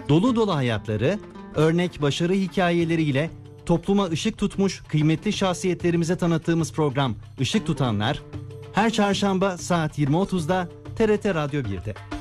Dolu dolu hayatları, örnek başarı hikayeleriyle topluma ışık tutmuş kıymetli şahsiyetlerimize tanıttığımız program Işık Tutanlar, her çarşamba saat 20.30'da TRT Radyo 1'de.